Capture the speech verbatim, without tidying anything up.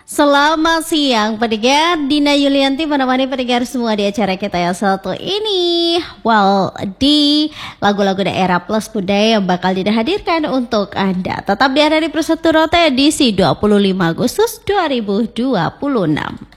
Selamat siang pendengar, Dina Yulianti menemani pendengar semua di acara kita yang satu ini. Well, di lagu-lagu daerah plus budaya yang bakal dihadirkan untuk Anda. Tetap di ada di Persatu Rote edisi dua puluh lima Agustus dua ribu dua puluh enam.